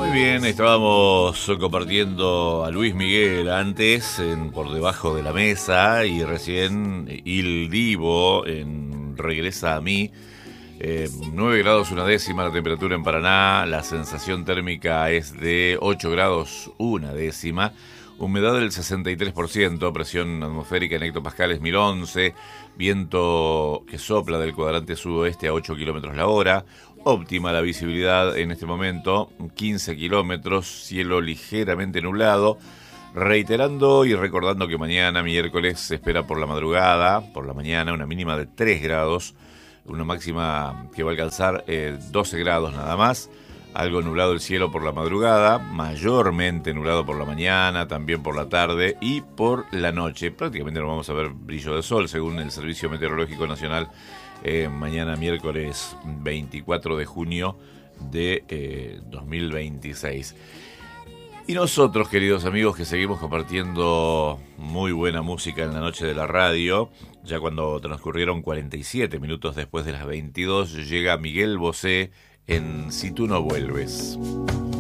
Muy bien, estábamos compartiendo a Luis Miguel antes en Por Debajo de la Mesa y recién Il Divo en Regresa a mí. 9 grados una décima la temperatura en Paraná, la sensación térmica es de 8 grados una décima, humedad del 63%, presión atmosférica en hectopascales 1011, viento que sopla del cuadrante sudoeste a 8 kilómetros la hora, óptima la visibilidad en este momento, 15 kilómetros, cielo ligeramente nublado. Reiterando y recordando que mañana, miércoles, se espera por la madrugada, por la mañana, una mínima de 3 grados, una máxima que va a alcanzar 12 grados nada más. Algo nublado el cielo por la madrugada, mayormente nublado por la mañana, también por la tarde y por la noche. Prácticamente no vamos a ver brillo de sol, según el Servicio Meteorológico Nacional. Mañana miércoles 24 de junio de 2026. Y nosotros, queridos amigos, que seguimos compartiendo muy buena música en la noche de la radio, ya cuando transcurrieron 47 minutos después de las 22, llega Miguel Bosé en Si tú no vuelves.